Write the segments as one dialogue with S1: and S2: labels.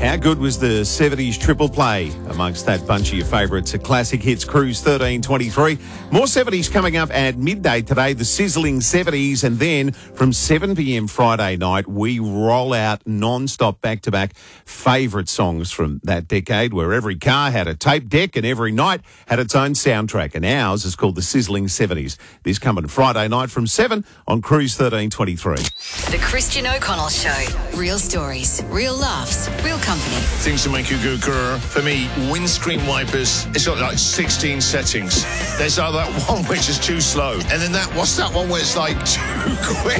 S1: How good was the 70s triple play amongst that bunch of your favourites? A classic hits Cruise 1323. More 70s coming up at midday today, the sizzling 70s. And then from 7 p.m. Friday night, we roll out non-stop back-to-back favourite songs from that decade, where every car had a tape deck and every night had its own soundtrack. And ours is called the Sizzling 70s. This coming Friday night from 7 on Cruise 1323.
S2: The Christian O'Connell Show. Real stories, real laughs, real company.
S3: Things to make you go grr. For me, windscreen wipers, it's got like 16 settings. There's that one which is too slow. And then what's that one where it's like too quick?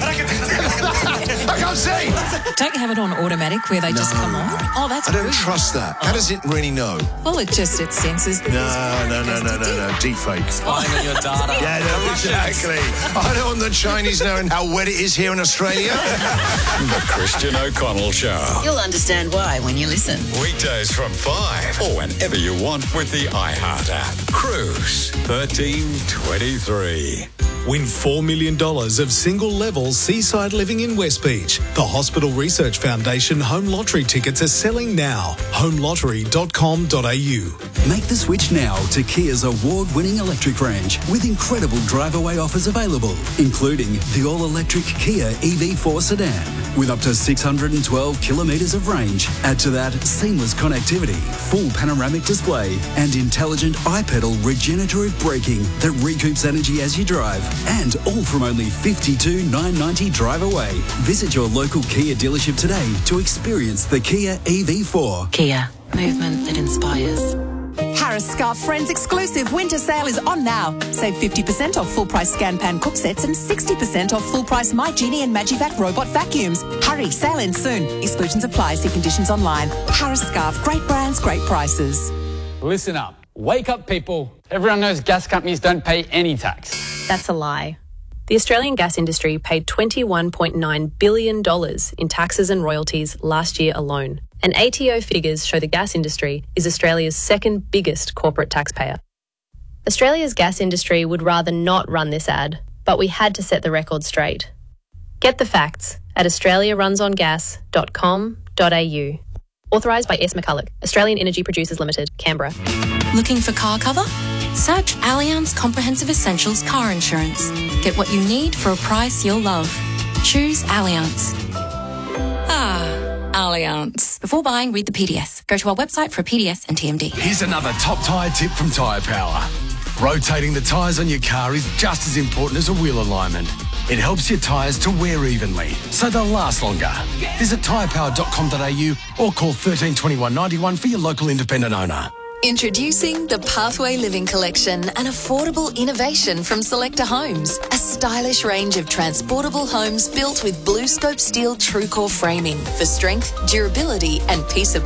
S3: I can't see.
S4: Don't you have it on automatic where they just come on? Oh, that's
S3: I don't
S4: good.
S3: trust that. How does it really know?
S4: Well, it senses that
S3: No. Deep fake.
S5: Spying on your data.
S3: Yeah, no, exactly. I don't want the Chinese knowing how wet it is here in Australia.
S6: The Christian O'Connell Show.
S2: You'll understand why when you listen.
S6: Weekdays from 5 or whenever you want with the iHeart app. Cruise 1323.
S7: Win $4 million of single-level seaside living in West Beach. The Hospital Research Foundation home lottery tickets are selling now. homelottery.com.au.
S8: Make the switch now to Kia's award-winning electric range with incredible drive-away offers available, including the all-electric Kia EV4 sedan with up to 612 kilometres of range. Add to that seamless connectivity, full panoramic display and intelligent iPedal regenerative braking that recoups energy as you drive. And all from only $52,990 drive away. Visit your local Kia dealership today to experience the Kia EV4.
S2: Kia, movement that inspires.
S9: Harris Scarf Friends exclusive winter sale is on now. Save 50% off full price Scan Pan cook sets and 60% off full price My Genie and Magivac robot vacuums. Hurry, sale ends soon. Exclusions apply. See conditions online. Harris Scarf, great brands, great prices.
S5: Listen up. Wake up, people. Everyone knows gas companies don't pay any tax.
S10: That's a lie. The Australian gas industry paid $21.9 billion in taxes and royalties last year alone. And ATO figures show the gas industry is Australia's second biggest corporate taxpayer. Australia's gas industry would rather not run this ad, but we had to set the record straight. Get the facts at australiarunsongas.com.au. Authorised by S. McCulloch, Australian Energy Producers Limited, Canberra.
S11: Looking for car cover? Search Allianz Comprehensive Essentials Car Insurance. Get what you need for a price you'll love. Choose Allianz. Allianz. Before buying, read the PDS. Go to our website for a PDS and TMD.
S12: Here's another top tyre tip from Tyre Power. Rotating the tyres on your car is just as important as a wheel alignment. It helps your tyres to wear evenly, so they'll last longer. Visit tyrepower.com.au or call 1321 91 for your local independent owner.
S2: Introducing the Pathway Living Collection, an affordable innovation from Selector Homes. A stylish range of transportable homes built with BlueScope steel TrueCore framing for strength, durability and peace of